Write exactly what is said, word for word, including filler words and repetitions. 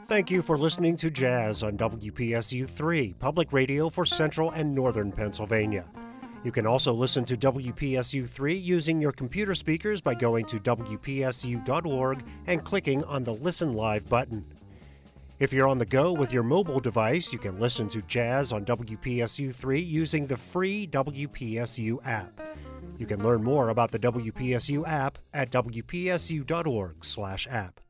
Thank you for listening to Jazz on W P S U three, public radio for central and northern Pennsylvania. You can also listen to W P S U three using your computer speakers by going to W P S U dot org and clicking on the Listen Live button. If you're on the go with your mobile device, you can listen to Jazz on W P S U three using the free W P S U app. You can learn more about the W P S U app at W P S U dot org slash app.